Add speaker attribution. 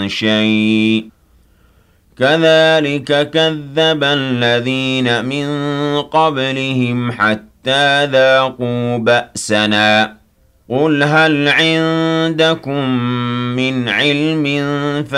Speaker 1: شيء كذلك كذب الذين من قبلهم حتى ذاقوا بأسنا قل هل عندكم من علم